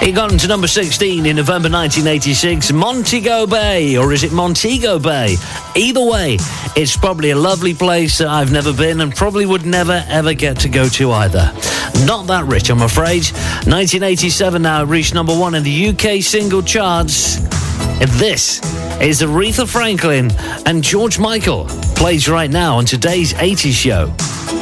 It got into number 16 in November 1986. Montego Bay, or is it Montego Bay? Either way, it's probably a lovely place that I've never been and probably would never ever get to go to either. Not that rich, I'm afraid. 1987 now, it reached number 1 in the UK single charts. And this is Aretha Franklin and George Michael, plays right now on today's 80s show.